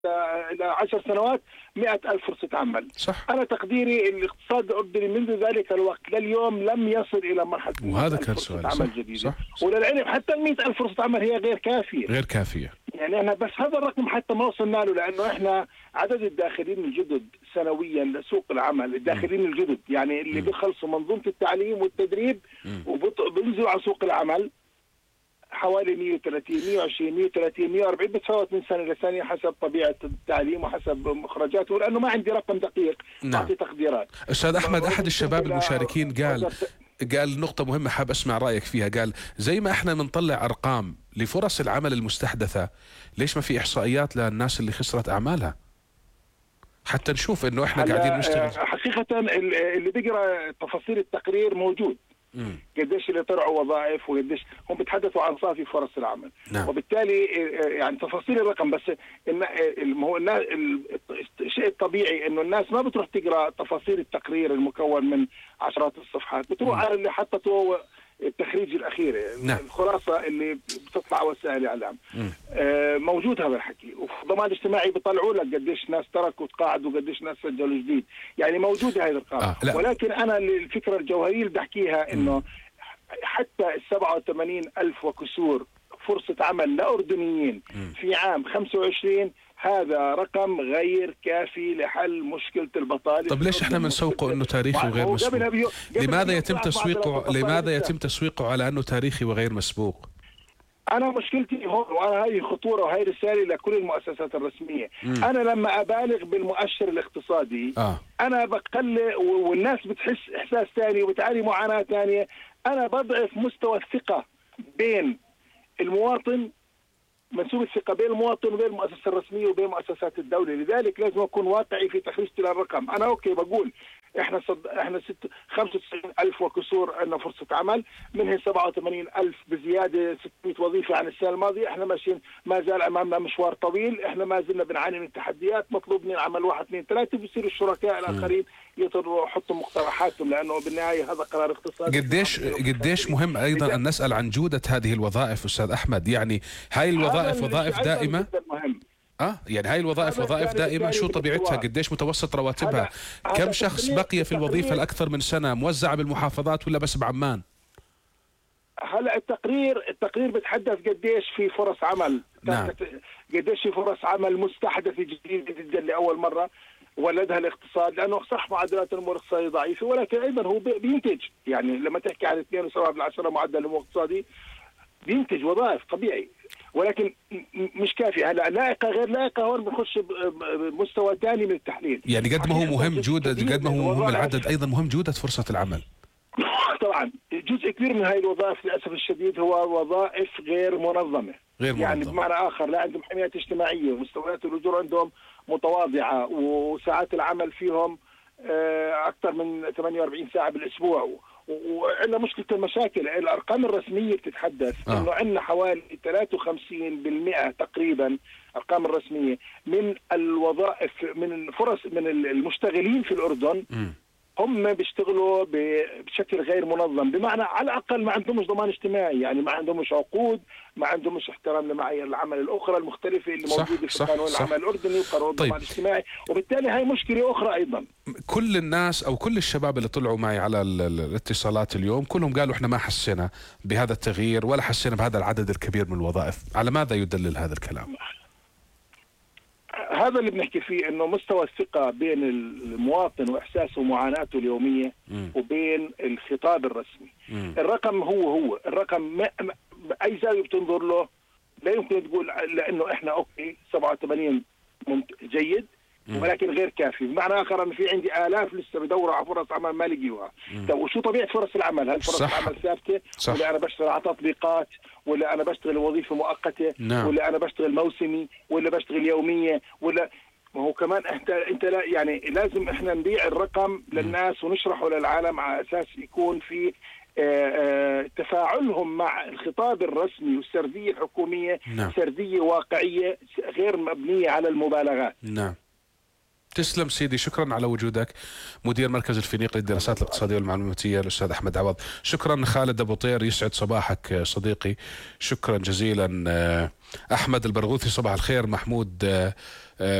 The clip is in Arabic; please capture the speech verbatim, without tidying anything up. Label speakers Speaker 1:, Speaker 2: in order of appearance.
Speaker 1: إلى عشر سنوات مئة ألف فرصة عمل.
Speaker 2: صح.
Speaker 1: أنا تقديري الاقتصاد الأردني منذ ذلك الوقت لليوم لم يصل إلى مرحلة
Speaker 2: وهذا كان
Speaker 1: فرصة
Speaker 2: سؤال.
Speaker 1: عمل
Speaker 2: صح.
Speaker 1: جديدة.
Speaker 2: صح. صح.
Speaker 1: وللعلم حتى المئة ألف فرصة عمل هي غير كافية
Speaker 2: غير كافية
Speaker 1: يعني أنا بس هذا الرقم حتى ما وصلنا له، لأنه إحنا عدد الداخلين الجدد سنويا لسوق العمل، الداخلين م. الجدد يعني اللي م. بيخلصوا منظومة التعليم والتدريب وبينزلوا على سوق العمل حوالي مئة وثلاثين مئة وعشرين مئة وثلاثين مئة وأربعين، بتفاوت من سنه لسنه حسب طبيعه التعليم وحسب مخرجاته، لانه ما عندي رقم دقيق اعطي تقديرات.
Speaker 2: استاذ احمد، احد الشباب المشاركين قال قال نقطة مهمة حاب اسمع رايك فيها. قال زي ما احنا بنطلع ارقام لفرص العمل المستحدثة، ليش ما في احصائيات للناس اللي خسرت اعمالها حتى نشوف انه احنا قاعدين نشتغل؟
Speaker 1: حقيقة اللي بيقرا تفاصيل التقرير موجود مم. قديش اللي طلعوا وظائف وقديش هم بيتحدثوا عن صافي فرص العمل. نعم. وبالتالي يعني تفاصيل الرقم بس إن هو الشيء الطبيعي انه الناس ما بتروح تقرا تفاصيل التقرير المكون من عشرات الصفحات، بتروح على اللي حطته التخريج الأخير. نعم. الخلاصة اللي بتطلع وسائل الإعلام. آه موجود هذا الحكي، وفي الضمان الاجتماعي بيطلعوا لك قديش ناس تركوا وتقاعدوا وقديش ناس سجلوا جديد، يعني موجودة هذه الأرقام. آه ولكن أنا الفكرة الجوهرية اللي بحكيها إنه حتى السبعة وثمانين ألف وكسور فرصة عمل لأردنيين في عام خمسة وعشرين هذا رقم غير كافي لحل مشكلة البطالة.
Speaker 2: طب ليش احنا بنسوقه انه تاريخي وغير مسبوق؟ لماذا يتم تسويقه لماذا يتم تسويقه على انه تاريخي وغير مسبوق؟
Speaker 1: انا مشكلتي هون، وانا هاي خطورة وهي رسالة لكل المؤسسات الرسمية. مم. انا لما ابالغ بالمؤشر الاقتصادي آه. انا بقلل والناس بتحس احساس ثاني وبتعاني معاناة ثانية، انا بضعف مستوى الثقة بين المواطن، منسوب الثقة بين المواطن وبين المؤسسة الرسمية وبين مؤسسات الدولة. لذلك لازم أكون واقعي في تخريجتي للرقم. أنا أوكي بقول إحنا صد... إحنا ست... خمسة وتسعين ألف وكسور عندنا فرصة عمل، منها سبعة وثمانين ألف بزيادة ستمئة وظيفة عن السنة الماضية. إحنا ماشيين ما زال أمامنا مشوار طويل، إحنا ما زلنا بنعاني من تحديات، مطلوب من عمل واحد اثنين ثلاثة، بيصير الشركاء الآخرين يقدروا يحطوا مقترحاتهم، لأنه بالنهاية هذا قرار اقتصادي.
Speaker 2: قديش قديش مهم أيضا أن نسأل عن جودة هذه الوظائف أستاذ أحمد؟ يعني هاي الوظائف وظائف دائمة؟ اه يعني هاي الوظائف وظائف دائمة، شو طبيعتها؟ قديش متوسط رواتبها؟ كم شخص بقي في الوظيفة لأكثر من سنة؟ موزعة بالمحافظات ولا بس بعمان؟
Speaker 1: هلا التقرير التقرير بتحدث قديش في فرص عمل. نعم. قديش في فرص عمل مستحدثة جديدة جدا لأول مرة ولدها الاقتصاد، لأنه صح معدلات النمو الاقتصادي ضعيفة، ولكن أيضا هو بينتج. يعني لما تحكي عن اثنين وسبعة بالعشرة معدل النمو الاقتصادي بينتج وظائف طبيعي، ولكن مش كافي. هلا لائقه غير لائقه، هون بنخش بمستوى ثاني من التحليل. يعني
Speaker 2: قد ما هو مهم جوده، قد ما هو مهم العدد، ايضا مهم جوده فرصه العمل.
Speaker 1: طبعا جزء كبير من هاي الوظائف للاسف الشديد هو وظائف غير منظمه، غير منظمة. يعني بمعنى اخر لا عندهم حمايات اجتماعيه، ومستويات الاجور عندهم متواضعه، وساعات العمل فيهم اكثر من ثمانية وأربعين ساعه بالاسبوع. وعندنا مشكلة المشاكل. الأرقام الرسمية بتتحدث آه. إنه عندنا حوالي ثلاثة وخمسين بالمئة تقريبا أرقام الرسمية من الوظائف، من الفرص، من المشتغلين في الأردن م. هم بيشتغلوا بشكل غير منظم، بمعنى على الأقل ما عندهمش ضمان اجتماعي، يعني ما عندهمش عقود، ما عندهمش احترام لمعايير العمل الأخرى المختلفة اللي موجودة في قانون العمل الأردني وقانون طيب. الضمان الاجتماعي، وبالتالي هاي مشكلة أخرى أيضا.
Speaker 2: كل الناس أو كل الشباب اللي طلعوا معي على الاتصالات اليوم كلهم قالوا إحنا ما حسنا بهذا التغيير ولا حسنا بهذا العدد الكبير من الوظائف. على ماذا يدلل هذا الكلام؟
Speaker 1: هذا اللي بنحكي فيه، انه مستوى الثقة بين المواطن واحساسه ومعاناته اليومية م. وبين الخطاب الرسمي. م. الرقم هو هو الرقم، ما اي زاوية بتنظر له لا يمكن تقول لانه احنا اوكي سبعة وثمانين جيد ولكن غير كافي. بمعنى اخر انه في عندي الاف لسه بدوروا على فرص عمل ما لقيوها. طب وشو طبيعه فرص العمل؟ هل فرص العمل ثابته ولا انا بشتغل على تطبيقات ولا انا بشتغل وظيفه مؤقته no. ولا انا بشتغل موسمي ولا بشتغل يوميه ولا ما هو كمان انت انت لا يعني لازم احنا نبيع الرقم للناس ونشرحه للعالم على اساس يكون في آآ آآ تفاعلهم مع الخطاب الرسمي والسرديه الحكوميه no. سرديه واقعيه غير مبنيه على المبالغات.
Speaker 2: نعم no. تسلم سيدي، شكرا على وجودك. مدير مركز الفينيقي للدراسات الاقتصادية والمعلوماتية الأستاذ أحمد عوض. شكرا خالد أبو طير، يسعد صباحك صديقي، شكرا جزيلا. أحمد البرغوثي صباح الخير. محمود